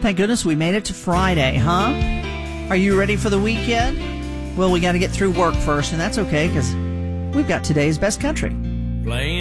Thank goodness we made it to Friday, huh? Are you ready for the weekend? Well, we got to get through work first, and that's okay because we've got today's best country. Playing